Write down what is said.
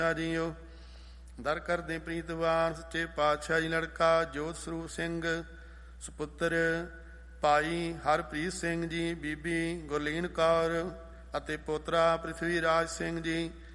JIO. ਦਰ ਕਰਦੇ ਪ੍ਰੀਤਵਾਨ ਸੱਚੇ ਪਾਤਸ਼ਾਹ ਜੀ ਲੜਕਾ ਜੋਤ ਸਰੂਪ ਸਿੰਘ ਸੁਪੁੱਤਰ ਭਾਈ ਹਰਪ੍ਰੀਤ ਸਿੰਘ ਜੀ, ਬੀਬੀ ਗੁਰਲੀਨ ਕੌਰ ਅਤੇ ਪੋਤਰਾ ਪ੍ਰਿਥਵੀ ਰਾਜ ਸਿੰਘ ਜੀ।